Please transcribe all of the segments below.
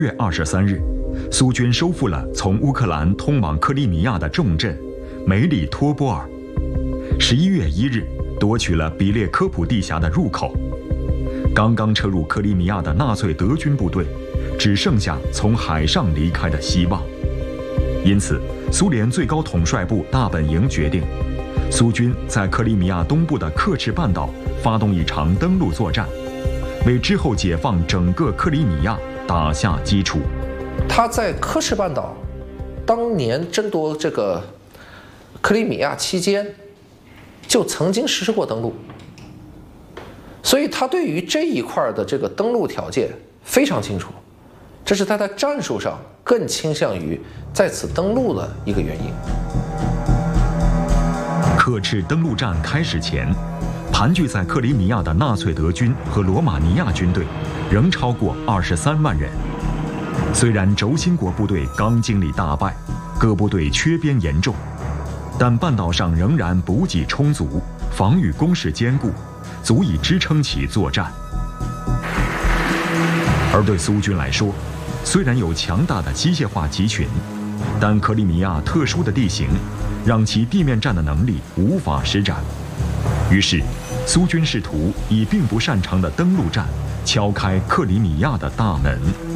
月23日，苏军收复了从乌克兰通往克里米亚的重镇梅里托波尔。11月1日，夺取了比列科普地峡的入口。刚刚撤入克里米亚的纳粹德军部队，只剩下从海上离开的希望。因此，苏联最高统帅部大本营决定，苏军在克里米亚东部的克赤半岛发动一场登陆作战，为之后解放整个克里米亚打下基础。 他在克赤半岛当年争夺这个克里米亚期间，就曾经实施过登陆，所以他对于这一块的这个登陆条件非常清楚，这是他在战术上更倾向于在此登陆的一个原因。 克赤登陆战开始前，盘踞在克里米亚的纳粹德军和罗马尼亚军队仍超过23万人。虽然轴心国部队刚经历大败，各部队缺编严重，但半岛上仍然补给充足，防御工事坚固，足以支撑起作战。而对苏军来说，虽然有强大的机械化集群，但克里米亚特殊的地形让其地面战的能力无法施展。于是，苏军试图以并不擅长的登陆战敲开克里米亚的大门。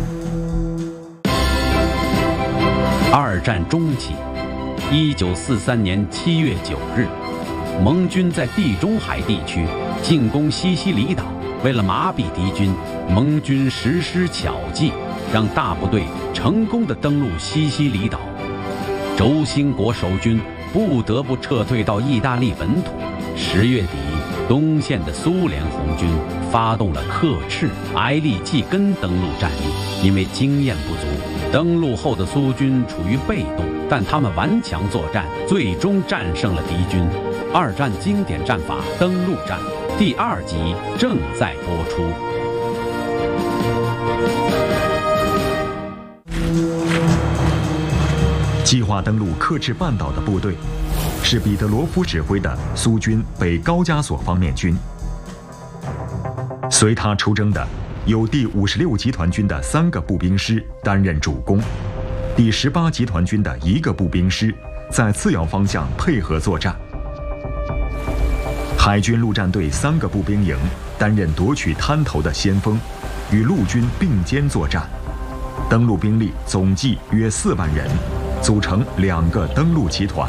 二战中期，1943年7月9日，盟军在地中海地区进攻西西里岛。为了麻痹敌军，盟军实施巧计，让大部队成功地登陆西西里岛。轴心国守军不得不撤退到意大利本土。10月底，东线的苏联红军发动了克赤、埃利季根登陆战役。因为经验不足，登陆后的苏军处于被动，但他们顽强作战，最终战胜了敌军。二战经典战法登陆战第2集正在播出。 计划登陆克赤半岛的部队是彼得罗夫指挥的苏军北高加索方面军。随他出征的有第56集团军的3个步兵师担任主攻，第18集团军的1个步兵师在次要方向配合作战。海军陆战队3个步兵营担任夺取滩头的先锋，与陆军并肩作战。登陆兵力总计约4万人，组成2个登陆集团。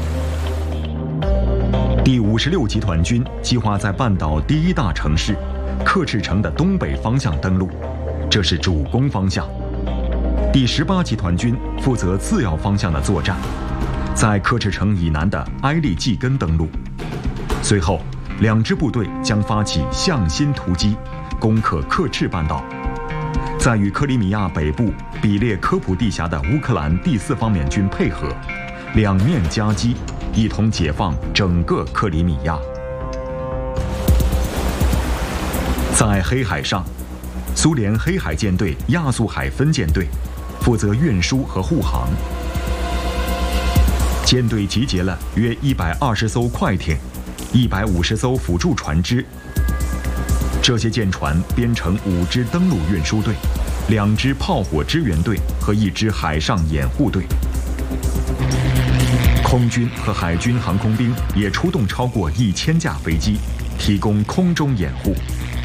第56集团军计划在半岛第1大城市克赤城的东北方向登陆，这是主攻方向。第18集团军负责次要方向的作战，在克赤城以南的埃利季根登陆。随后，2支部队将发起向心突击，攻克克赤半岛，再与克里米亚北部比列科普地峡的乌克兰第4方面军配合，两面夹击，一同解放整个克里米亚。在黑海上，苏联黑海舰队亚速海分舰队负责运输和护航。舰队集结了约120艘快艇，150艘辅助船只。这些舰船编成5支登陆运输队、2支炮火支援队和1支海上掩护队。空军和海军航空兵也出动超过1000架飞机，提供空中掩护。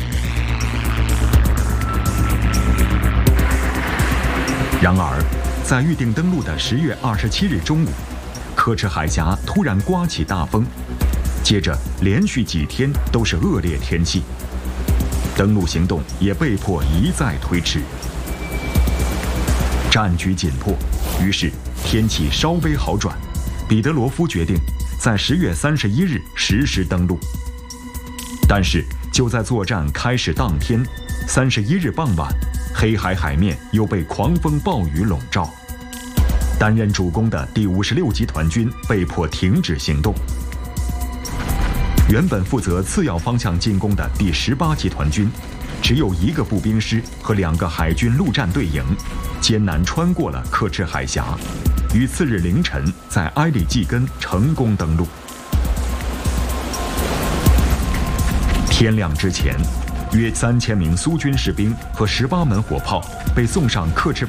然而，在预定登陆的10月27日中午，克赤海峡突然刮起大风，接着连续几天都是恶劣天气，登陆行动也被迫一再推迟。战局紧迫，于是天气稍微好转，彼得罗夫决定在10月31日实施登陆。但是就在作战开始当天，31日傍晚，黑海海面又被狂风暴雨笼罩。担任主攻的第56集团军被迫停止行动。原本负责次要方向进攻的第18集团军，只有1个步兵师和2个海军陆战队营，艰难穿过了克赤海峡，于次日凌晨在埃里季根成功登陆。天亮之前，约3000名苏军士兵和18门火炮被送上刻赤